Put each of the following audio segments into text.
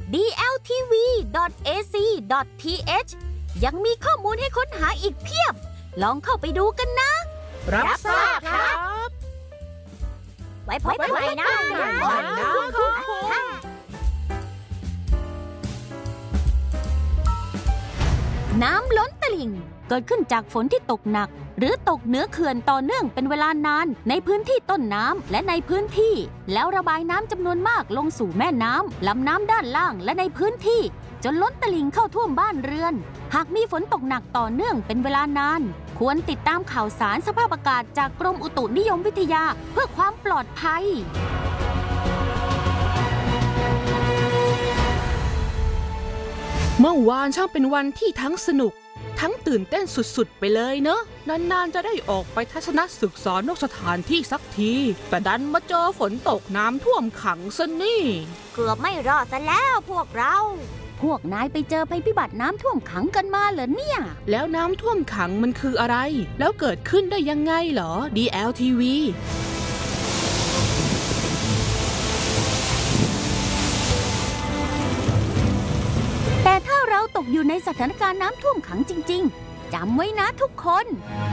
dltv.ac.th ยังมีข้อมูลให้ค้นหาอีกเพียบลองเข้าไปดูกันนะรับทราบครับไว้พบกันใหม่นะน้ำล้นตลิ่งเกิดขึ้นจากฝนที่ตกหนักหรือตกเหนือเขื่อนต่อเนื่องเป็นเวลานานในพื้นที่ต้นน้ำและในพื้นที่แล้วระบายน้ำจำนวนมากลงสู่แม่น้ำลำน้ำด้านล่างและในพื้นที่จนล้นตลิ่งเข้าท่วมบ้านเรือนหากมีฝนตกหนักต่อเนื่องเป็นเวลานานควรติดตามข่าวสารสภาพอากาศจากกรมอุตุนิยมวิทยาเพื่อความปลอดภัยเมื่อวานช่างเป็นวันที่ทั้งสนุกทั้งตื่นเต้นสุดๆไปเลยเนอะนานๆจะได้ออกไปทัศนศึกษานอกสถานที่สักทีแต่ดันมาเจอฝนตกน้ำท่วมขังซะนี่เกือบไม่รอดซะแล้วพวกนายไปเจอภัยพิบัติน้ำท่วมขังกันมาเหรอเนี่ยแล้วน้ำท่วมขังมันคืออะไรแล้วเกิดขึ้นได้ยังไงเหรอ DLTV แต่ถ้าเราตกอยู่ในสถานการณ์น้ำท่วมขังจริงๆจำไว้นะทุกคน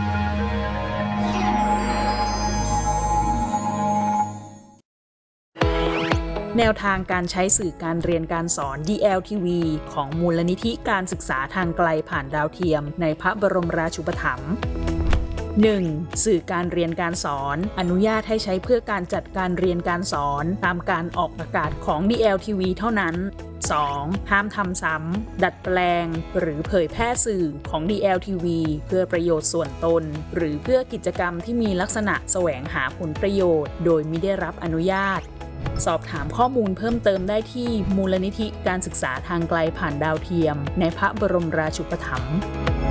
แนวทางการใช้สื่อการเรียนการสอน DLTV ของมูลนิธิการศึกษาทางไกลผ่านดาวเทียมในพระบรมราชูปถัมภ์ 1. สื่อการเรียนการสอนอนุญาตให้ใช้เพื่อการจัดการเรียนการสอนตามการออกอากาศของ DLTV เท่านั้น 2. ห้ามทำซ้ำดัดแปลงหรือเผยแพร่สื่อของ DLTV เพื่อประโยชน์ส่วนตนหรือเพื่อกิจกรรมที่มีลักษณะแสวงหาผลประโยชน์โดยมิได้รับอนุญาตสอบถามข้อมูลเพิ่มเติมได้ที่มูลนิธิการศึกษาทางไกลผ่านดาวเทียมในพระบรมราชูปถัมภ์